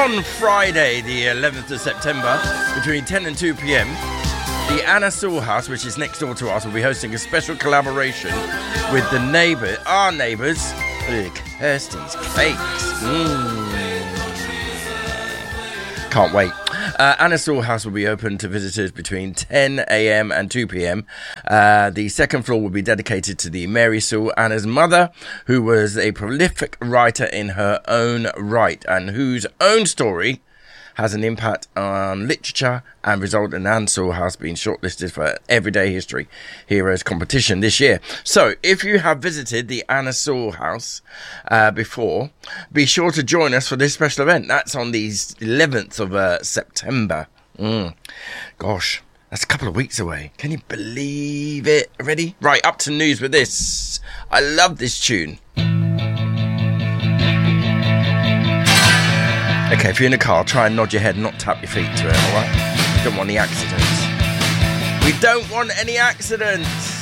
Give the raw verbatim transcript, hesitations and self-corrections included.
On Friday, the eleventh of September, between ten and two p.m, the Anna Sewell House, which is next door to us, will be hosting a special collaboration with the neighbour, our neighbours, Kirsten's Cakes. Mm. Can't wait. Uh, Anna Sewell House will be open to visitors between ten a.m. and two p.m. Uh, the second floor will be dedicated to the Mary Sewell, Anna's mother, who was a prolific writer in her own right and whose own story has an impact on literature and resulted in Anna Sewell House being shortlisted for Everyday History Heroes competition this year. So, if you have visited the Anna Sewell House uh, before, be sure to join us for this special event. That's on the eleventh of uh, September. Mm. Gosh, that's a couple of weeks away. Can you believe it? Ready? Right, up to news with this. I love this tune. Okay, if you're in a car, try and nod your head and not tap your feet to it, alright? We don't want any accidents. We don't want any accidents!